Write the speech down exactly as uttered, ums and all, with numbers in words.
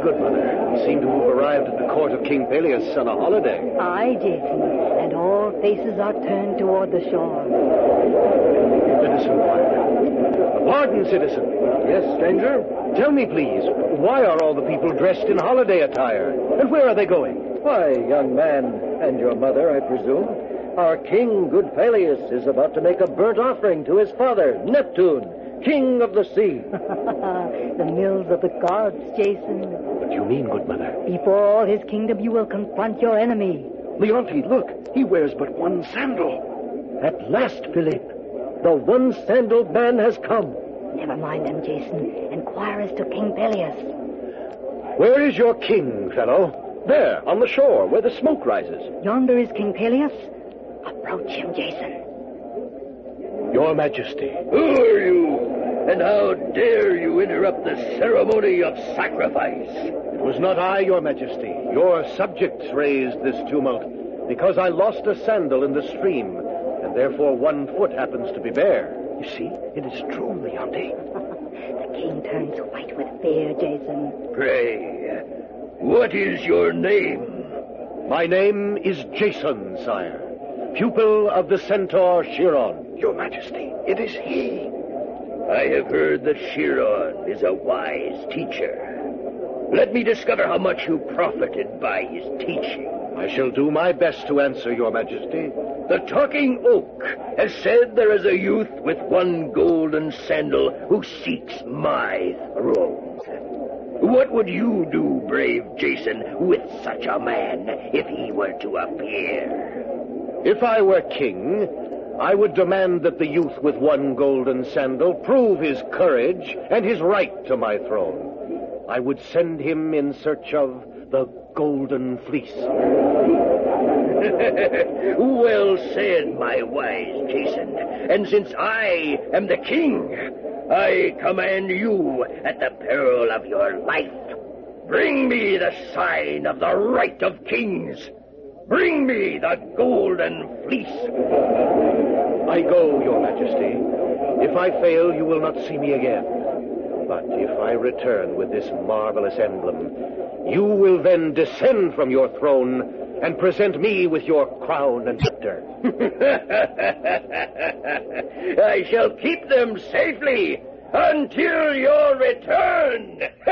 good mother. We seem to have arrived at the court of King Peleus on a holiday. Aye, Jason, and all faces are turned toward the shore. Citizen Wilder. Pardon, citizen. Yes, stranger? Tell me, please, why are all the people dressed in holiday attire? And where are they going? Why, young man, and your mother, I presume, our king, good Peleus, is about to make a burnt offering to his father, Neptune, king of the sea. The mills of the gods, Jason. What do you mean, good mother? Before all his kingdom, you will confront your enemy. Leonti, look, he wears but one sandal. At last, Philip, the one-sandaled man has come. Never mind them, Jason. Inquire as to King Peleus. Where is your king, fellow? There, on the shore, where the smoke rises. Yonder is King Peleus. Approach him, Jason. Your Majesty. Who are you? And how dare you interrupt the ceremony of sacrifice? It was not I, Your Majesty. Your subjects raised this tumult because I lost a sandal in the stream, and therefore one foot happens to be bare. You see, it is true, Leonti. The king turns white with fear, Jason. Pray, what is your name? My name is Jason, sire. Pupil of the centaur Chiron. Your Majesty, it is he. I have heard that Chiron is a wise teacher. Let me discover how much you profited by his teaching. I shall do my best to answer, Your Majesty. The Talking Oak has said there is a youth with one golden sandal who seeks my throne. What would you do, brave Jason, with such a man if he were to appear? If I were king, I would demand that the youth with one golden sandal prove his courage and his right to my throne. I would send him in search of the Golden Fleece. Well said, my wise Jason. And since I am the king, I command you at the peril of your life. Bring me the sign of the right of kings. Bring me the Golden Fleece. I go, Your Majesty. If I fail, you will not see me again. But if I return with this marvelous emblem, you will then descend from your throne and present me with your crown and scepter. I shall keep them safely until your return.